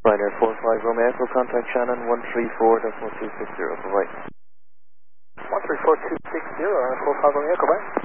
Ryanair 45 Romeo Echo, contact Shannon 134.260, bye-bye. 134.260, Ryanair 45 Romeo Echo, bye.